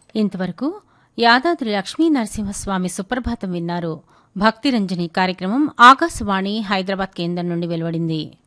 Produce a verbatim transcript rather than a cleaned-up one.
ఇంతవరకు యాదాద్రి లక్ష్మీ నరసింహస్వామి సుప్రభాతం విన్నారు. భక్తిరంజని కార్యక్రమం ఆకాశవాణి హైదరాబాద్ కేంద్రం నుండి వెలువడింది.